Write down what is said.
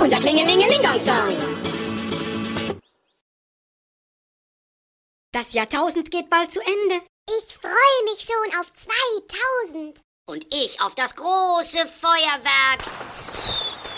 unser Klingelingeling-Gong-Song. Das Jahrtausend geht bald zu Ende. Ich freue mich schon auf 2000. Und ich auf das große Feuerwerk.